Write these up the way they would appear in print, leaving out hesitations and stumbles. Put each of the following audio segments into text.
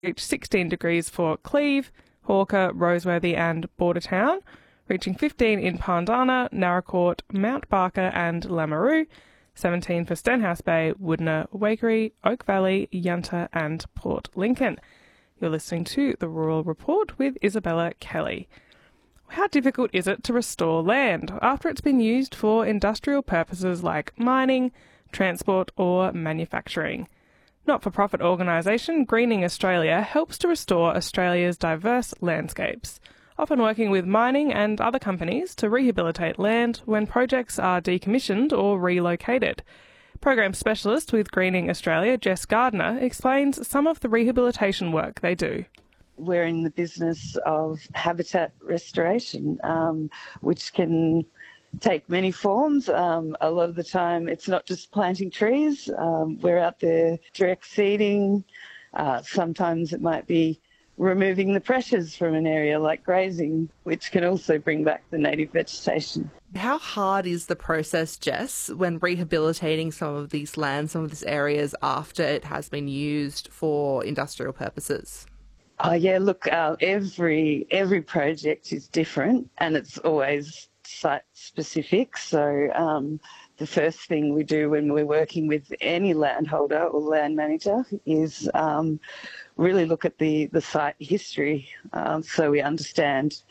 reached 16 degrees for Cleve, Hawker, Roseworthy and Bordertown, reaching 15 in Pandana, Naracoorte, Mount Barker and Lameroo, 17 for Stenhouse Bay, Woodner, Waikerie, Oak Valley, Yunta and Port Lincoln. You're listening to The Rural Report with Isabella Kelly. How difficult is it to restore land after it's been used for industrial purposes like mining, transport or manufacturing? Not-for-profit organisation Greening Australia helps to restore Australia's diverse landscapes, often working with mining and other companies to rehabilitate land when projects are decommissioned or relocated. Program specialist with Greening Australia, Jess Gardner, explains some of the rehabilitation work they do. We're in the business of habitat restoration, which can take many forms. A lot of the time it's not just planting trees. We're out there direct seeding. Sometimes it might be removing the pressures from an area like grazing, which can also bring back the native vegetation. How hard is the process, Jess, when rehabilitating some of these lands, some of these areas after it has been used for industrial purposes? Oh yeah, look, every project is different and it's always site specific. So the first thing we do when we're working with any landholder or land manager is really look at the site history, so we understand,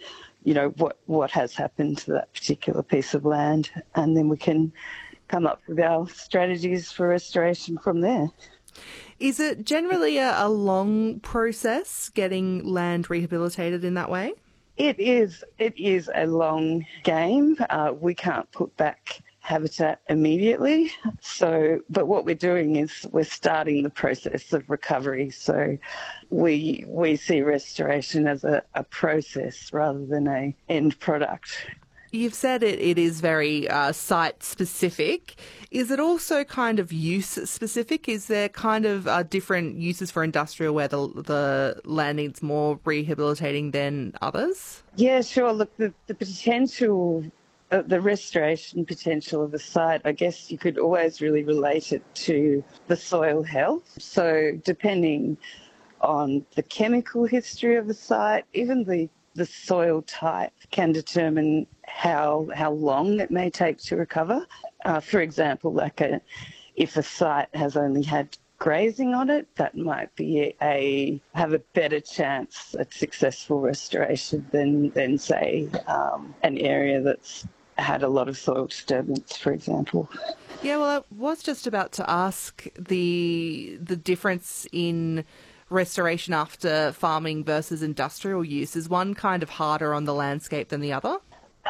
what has happened to that particular piece of land, and then we can come up with our strategies for restoration from there. Is it generally a long process getting land rehabilitated in that way? It is a long game. We can't put back habitat immediately. But what we're doing is we're starting the process of recovery. So we see restoration as a process rather than an end product. You've said it is very site-specific. Is it also kind of use-specific? Is there kind of different uses for industrial where the land needs more rehabilitating than others? Yeah, sure. Look, the potential, the restoration potential of the site, I guess you could always really relate it to the soil health. So depending on the chemical history of the site, even the soil type can determine how long it may take to recover. For example, if a site has only had grazing on it, that might be have a better chance at successful restoration than say an area that's had a lot of soil disturbance, for example. Yeah, well, I was just about to ask the difference in restoration after farming versus industrial use. Is one kind of harder on the landscape than the other?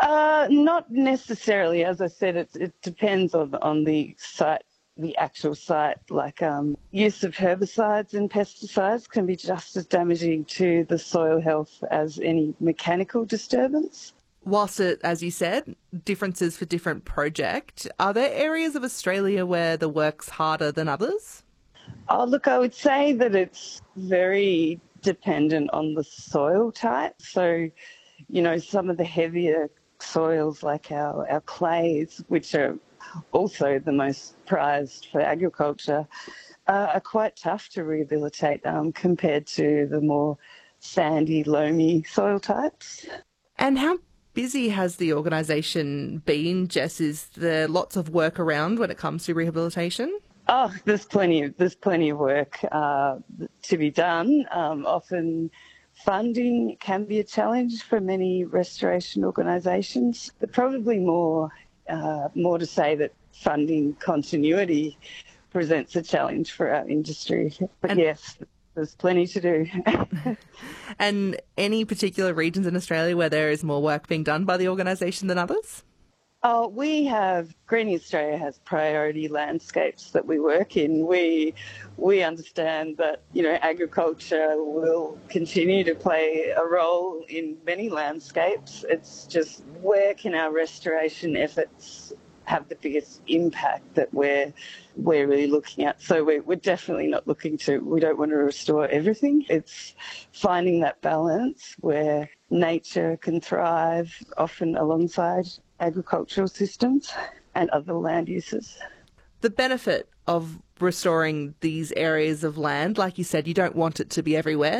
Not necessarily. As I said, it depends on the site, the actual site. Like use of herbicides and pesticides can be just as damaging to the soil health as any mechanical disturbance. Whilst it, as you said, differences for different project, are there areas of Australia where the work's harder than others? Oh, look, I would say that it's very dependent on the soil type. So, some of the heavier soils like our clays, which are also the most prized for agriculture, are quite tough to rehabilitate compared to the more sandy, loamy soil types. And how busy has the organisation been, Jess? Is there lots of work around when it comes to rehabilitation? Oh, there's plenty of work to be done. Often funding can be a challenge for many restoration organisations, but probably more to say that funding continuity presents a challenge for our industry. But yes, there's plenty to do. And any particular regions in Australia where there is more work being done by the organisation than others? Oh, Greening Australia has priority landscapes that we work in. We understand that, agriculture will continue to play a role in many landscapes. It's just where can our restoration efforts have the biggest impact that we're really looking at. So we're definitely not we don't want to restore everything. It's finding that balance where nature can thrive, often alongside agricultural systems and other land uses. The benefit of restoring these areas of land. Like you said, you don't want it to be everywhere.